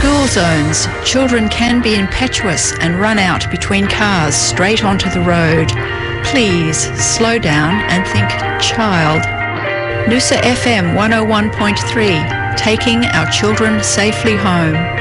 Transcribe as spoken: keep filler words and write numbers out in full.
School zones. Children can be impetuous and run out between cars straight onto the road. Please slow down and think child. Noosa F M one oh one point three, taking our children safely home.